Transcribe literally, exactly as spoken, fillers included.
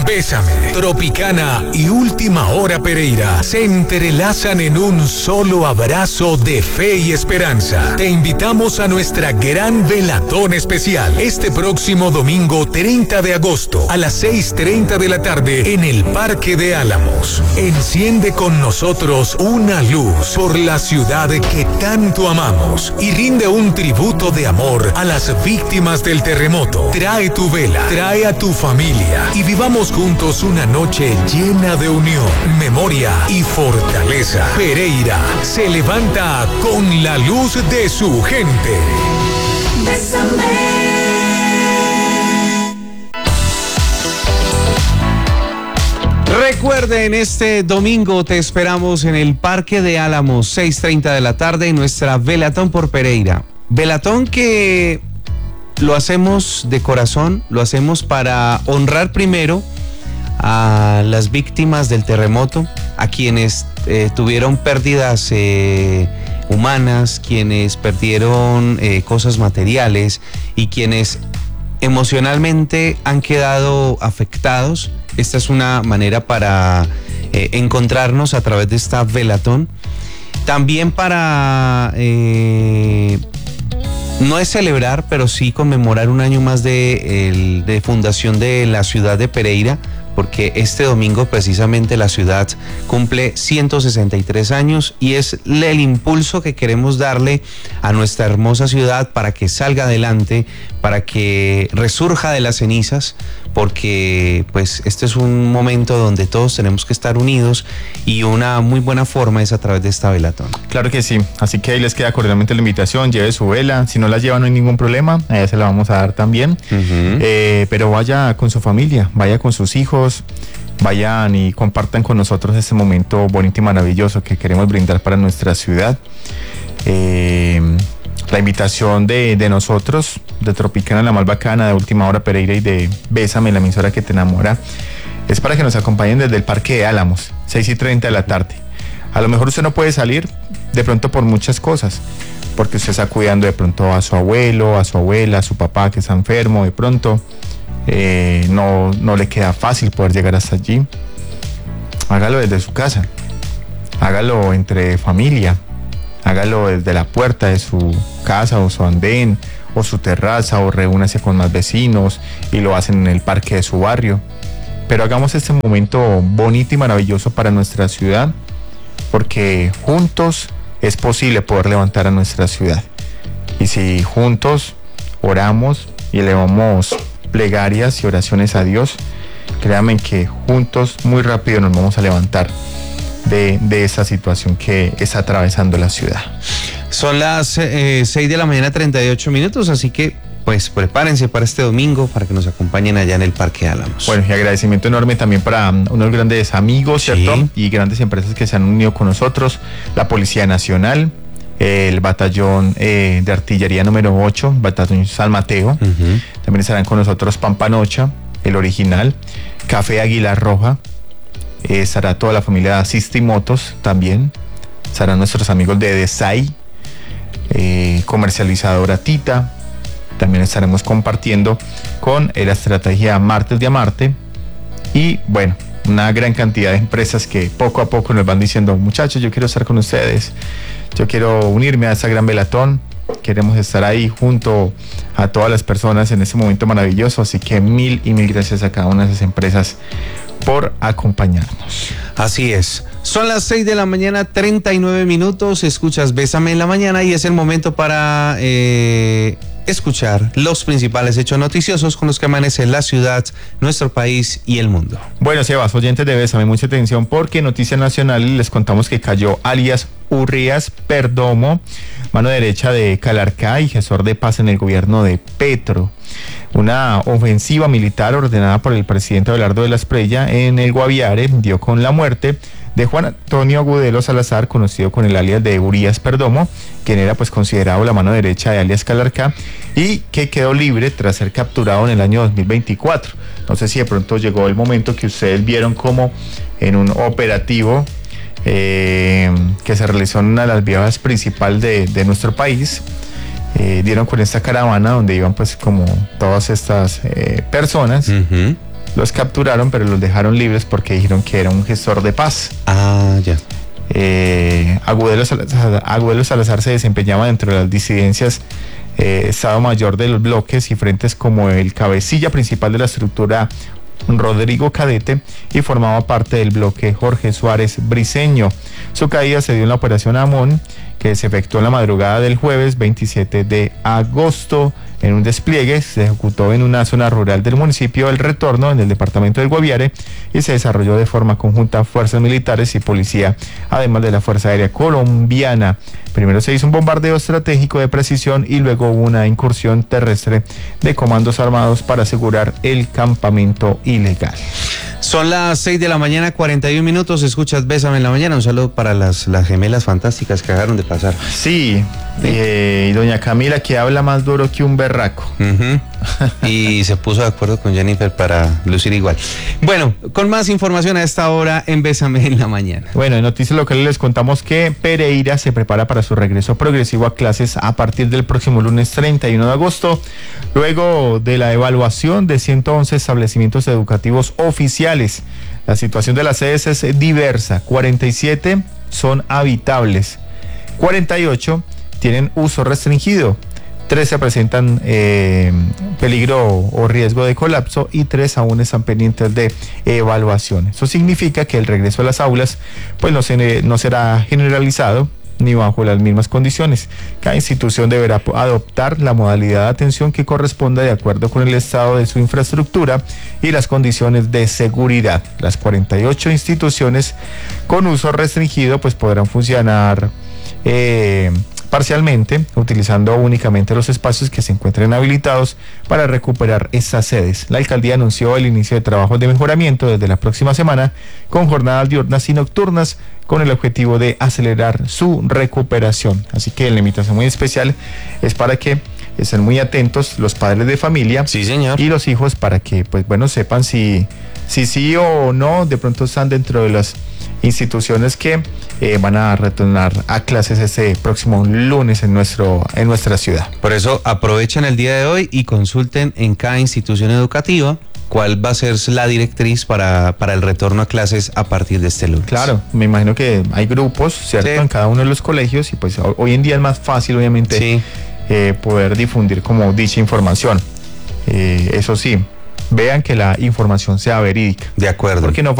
Bésame, Tropicana y Última Hora Pereira se entrelazan en un solo abrazo de fe y esperanza. Te invitamos a nuestra gran velatón especial este próximo domingo treinta de agosto a las seis treinta de la tarde en el Parque de Álamos. Enciende con nosotros una luz por la ciudad que tanto amamos y rinde un tributo de amor a las víctimas del terremoto. Trae tu vela, trae a tu familia y vivamos juntos una noche llena de unión, memoria y fortaleza. Pereira se levanta con la luz de su gente. Bésame. Recuerden, este domingo te esperamos en el Parque de Álamos, seis treinta de la tarde, en nuestra Velatón por Pereira. Velatón que lo hacemos de corazón, lo hacemos para honrar primero a las víctimas del terremoto, a quienes eh, tuvieron pérdidas eh, humanas, quienes perdieron eh, cosas materiales y quienes emocionalmente han quedado afectados. Esta es una manera para eh, encontrarnos a través de esta velatón. También para, eh, no es celebrar, pero sí conmemorar un año más de, el, de fundación de la ciudad de Pereira, porque este domingo precisamente la ciudad cumple ciento sesenta y tres años y es el impulso que queremos darle a nuestra hermosa ciudad para que salga adelante, para que resurja de las cenizas, porque pues este es un momento donde todos tenemos que estar unidos y una muy buena forma es a través de esta velatón. Claro que sí, así que ahí les queda cordialmente la invitación, lleve su vela, si no la lleva no hay ningún problema, allá se la vamos a dar también, uh-huh. eh, pero vaya con su familia, vaya con sus hijos, vayan y compartan con nosotros este momento bonito y maravilloso que queremos brindar para nuestra ciudad. Eh, la invitación de, de nosotros, de Tropicana, la más bacana, de Última Hora Pereira y de Bésame, la emisora que te enamora, es para que nos acompañen desde el Parque de Álamos, seis y treinta de la tarde. A lo mejor usted no puede salir de pronto por muchas cosas, porque usted está cuidando de pronto a su abuelo, a su abuela, a su papá que está enfermo, de pronto eh, no, no le queda fácil poder llegar hasta allí. Hágalo desde su casa, hágalo entre familia, hágalo desde la puerta de su casa o su andén o su terraza, o reúnase con más vecinos y lo hacen en el parque de su barrio. Pero hagamos este momento bonito y maravilloso para nuestra ciudad, porque juntos es posible poder levantar a nuestra ciudad. Y si juntos oramos y elevamos plegarias y oraciones a Dios, créanme que juntos muy rápido nos vamos a levantar de, de esa situación que está atravesando la ciudad. Son las eh, seis de la mañana, treinta y ocho minutos, así que pues prepárense para este domingo para que nos acompañen allá en el Parque Álamos. Bueno, y agradecimiento enorme también para um, unos grandes amigos, sí, ¿cierto? Y grandes empresas que se han unido con nosotros, la Policía Nacional, el batallón eh, de artillería número ocho, batallón San Mateo, uh-huh. También estarán con nosotros Pampanocha, el original, Café Águila Roja, eh, estará toda la familia de Asisti Motos también, estarán nuestros amigos de Desai, eh, comercializadora Tita, también estaremos compartiendo con la estrategia Martes de Amarte y bueno, una gran cantidad de empresas que poco a poco nos van diciendo, muchachos, yo quiero estar con ustedes, yo quiero unirme a esta gran velatón, queremos estar ahí junto a todas las personas en este momento maravilloso, así que mil y mil gracias a cada una de esas empresas por acompañarnos. Así es. Son las seis de la mañana, treinta y nueve minutos. Escuchas Bésame en la mañana y es el momento para eh, escuchar los principales hechos noticiosos con los que amanece la ciudad, nuestro país y el mundo. Bueno, Sebas, oyentes de Bésame, mucha atención porque Noticias Nacionales les contamos que cayó alias Urrías Perdomo, mano derecha de Calarcá y gestor de paz en el gobierno de Petro. Una ofensiva militar ordenada por el presidente Abelardo de la Espriella en el Guaviare dio con la muerte de Juan Antonio Agudelo Salazar, conocido con el alias de Urrías Perdomo, quien era pues considerado la mano derecha de alias Calarcá y que quedó libre tras ser capturado en el año dos mil veinticuatro. No sé si de pronto llegó el momento que ustedes vieron como en un operativo eh, que se realizó en una de las vías principales de, de nuestro país. Eh, dieron con esta caravana donde iban pues como todas estas eh, personas, uh-huh. los capturaron, pero los dejaron libres porque dijeron que era un gestor de paz. Ah, ya. Eh, Agudelo Salazar, Agudelo Salazar se desempeñaba dentro de las disidencias eh, Estado Mayor de los bloques y frentes como el cabecilla principal de la estructura Rodrigo Cadete y formaba parte del bloque Jorge Suárez Briceño. Su caída se dio en la operación Amón, que se efectuó en la madrugada del jueves veintisiete de agosto. En un despliegue se ejecutó en una zona rural del municipio El Retorno, en el departamento del Guaviare, y se desarrolló de forma conjunta fuerzas militares y policía, además de la Fuerza Aérea Colombiana. Primero se hizo un bombardeo estratégico de precisión y luego hubo una incursión terrestre de comandos armados para asegurar el campamento ilegal. Son las seis de la mañana, cuarenta y un minutos. Escuchas Bésame en la mañana. Un saludo para las, las gemelas fantásticas que acabaron de pasar. Sí, eh, y doña Camila, que habla más duro que un berraco. Uh-huh. Y se puso de acuerdo con Jennifer para lucir igual. Bueno, con más información a esta hora en Bésame en la mañana. Bueno, en noticias locales les contamos que Pereira se prepara para su regreso progresivo a clases a partir del próximo lunes treinta y uno de agosto, luego de la evaluación de ciento once establecimientos educativos oficiales. La situación de las sedes es diversa. cuarenta y siete son habitables, cuarenta y ocho tienen uso restringido, trece presentan eh, peligro o riesgo de colapso y tres aún están pendientes de evaluación. Eso significa que el regreso a las aulas pues no, se, no será generalizado ni bajo las mismas condiciones. Cada institución deberá adoptar la modalidad de atención que corresponda de acuerdo con el estado de su infraestructura y las condiciones de seguridad. Las cuarenta y ocho instituciones con uso restringido pues podrán funcionar eh, parcialmente, utilizando únicamente los espacios que se encuentren habilitados para recuperar estas sedes. La alcaldía anunció el inicio de trabajos de mejoramiento desde la próxima semana con jornadas diurnas y nocturnas con el objetivo de acelerar su recuperación. Así que la invitación muy especial es para que estén muy atentos los padres de familia, sí, señor, y los hijos para que pues bueno sepan si si sí o no de pronto están dentro de las instituciones que eh, van a retornar a clases este próximo lunes en nuestro en nuestra ciudad. Por eso aprovechen el día de hoy y consulten en cada institución educativa cuál va a ser la directriz para, para el retorno a clases a partir de este lunes. Claro, me imagino que hay grupos, ¿cierto? Sí. En cada uno de los colegios y pues hoy en día es más fácil obviamente sí. eh, poder difundir como dicha información. Eh, eso sí, vean que la información sea verídica. De acuerdo. Porque no